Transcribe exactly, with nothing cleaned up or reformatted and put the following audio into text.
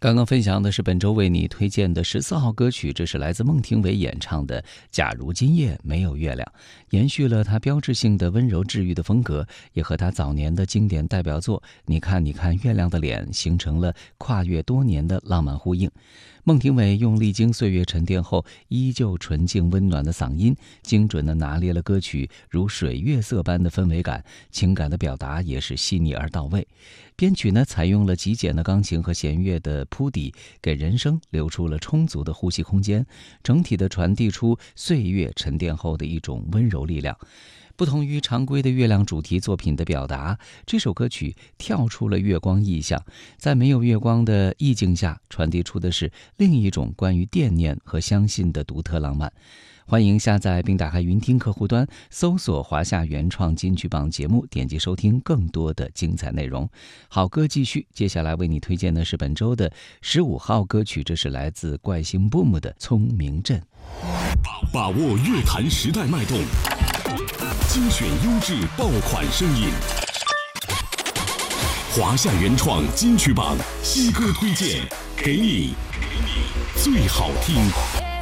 刚刚分享的是本周为你推荐的十四号歌曲，这是来自孟庭苇演唱的《假如今夜没有月亮》，延续了她标志性的温柔治愈的风格，也和她早年的经典代表作《你看你看月亮的脸》形成了跨越多年的浪漫呼应。孟庭苇用历经岁月沉淀后依旧纯净温暖的嗓音，精准地拿捏了歌曲如水月色般的氛围感，情感的表达也是细腻而到位。编曲呢，采用了极简的钢琴和弦乐的铺底，给人声留出了充足的呼吸空间，整体的传递出岁月沉淀后的一种温柔力量。不同于常规的月亮主题作品的表达，这首歌曲跳出了月光意象，在没有月光的意境下，传递出的是另一种关于惦念和相信的独特浪漫。欢迎下载并打开云听客户端，搜索华夏原创金曲榜节目，点击收听更多的精彩内容。好歌继续，接下来为你推荐的是本周的十五号歌曲，这是来自怪星 Boom 的《聪明镇》。 把握乐坛时代脉动，精选优质爆款声音，华夏原创金曲榜新歌推荐，给你最好听。